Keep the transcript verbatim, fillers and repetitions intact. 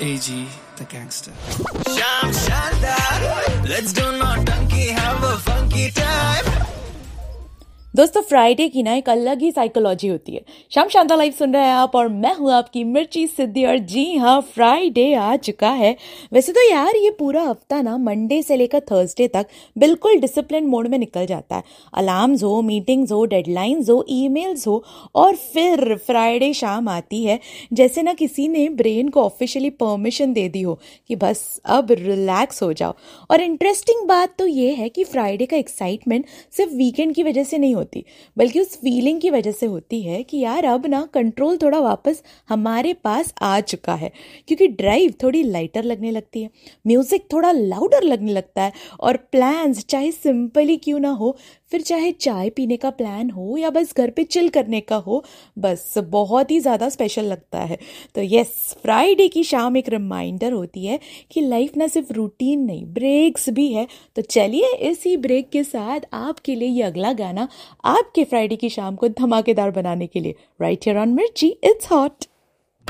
A G the gangster. Sham Shanda, let's do naughty, have a funky time. दोस्तों Friday की ना एक अलग ही साइकोलॉजी होती है। शाम शांता लाइव सुन रहे हैं आप और मैं हूँ आपकी मिर्ची सिद्धि। और जी हाँ, फ्राइडे आ चुका है। वैसे तो यार ये पूरा हफ्ता ना मंडे से लेकर थर्सडे तक बिल्कुल डिसिप्लिन मोड में निकल जाता है। अलार्म्स हो, मीटिंग्स हो, डेडलाइंस हो, ईमेल्स हो, और फिर फ्राइडे शाम आती है जैसे ना किसी ने ब्रेन को ऑफिशियली परमिशन दे दी हो कि बस अब रिलैक्स हो जाओ। और इंटरेस्टिंग बात तो ये है कि फ्राइडे का एक्साइटमेंट सिर्फ वीकेंड की वजह से नहीं होती, बल्कि उस फीलिंग की वजह से होती है कि यार अब ना कंट्रोल थोड़ा वापस हमारे पास आ चुका है। क्योंकि ड्राइव थोड़ी लाइटर लगने लगती है, म्यूजिक थोड़ा लाउडर लगने लगता है, और प्लान्स चाहे सिंपल ही क्यों ना हो, फिर चाहे चाय पीने का प्लान हो या बस घर पे चिल करने का हो, बस बहुत ही ज़्यादा स्पेशल लगता है। तो यस, फ्राइडे की शाम एक रिमाइंडर होती है कि लाइफ ना सिर्फ रूटीन नहीं, ब्रेक्स भी है। तो चलिए इसी ब्रेक के साथ आपके लिए ये अगला गाना आपके फ्राइडे की शाम को धमाकेदार बनाने के लिए राइट हियर ऑन मिर्ची, इट्स हॉट।